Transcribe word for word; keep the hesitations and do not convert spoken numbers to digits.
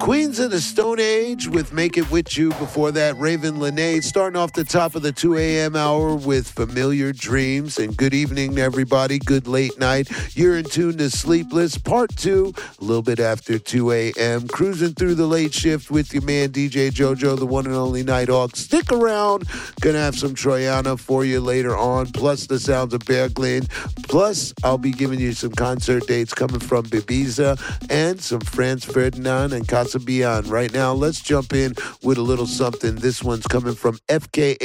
Queens of the Stone Age with Make It With You. Before that, Raven Lenae starting off the top of the two a.m. hour with Familiar Dreams. And good evening to everybody. Good late night. You're in tune to Sleepless Part two, a little bit after two a.m. Cruising through the late shift with your man D J JoJo, the one and only Nighthawk. Stick around. Gonna have some Troyana for you later on, plus the sounds of Bear Glen. Plus, I'll be giving you some concert dates coming from Ibiza and some Franz Ferdinand and Casa Beyond. Right now, let's jump in with a little something. This one's coming from F K A